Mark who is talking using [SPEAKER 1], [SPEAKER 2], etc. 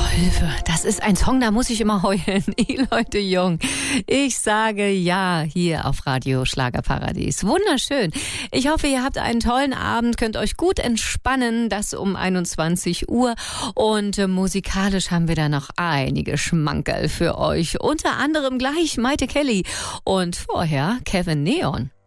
[SPEAKER 1] Hilfe, das ist ein Song, da muss ich immer heulen. Eloy de Jong. Ich sage ja hier auf Radio Schlagerparadies. Wunderschön. Ich hoffe, ihr habt einen tollen Abend, könnt euch gut entspannen, das um 21 Uhr. Und musikalisch haben wir da noch einige Schmankerl für euch. Unter anderem gleich Maite Kelly und vorher Kevin Neon.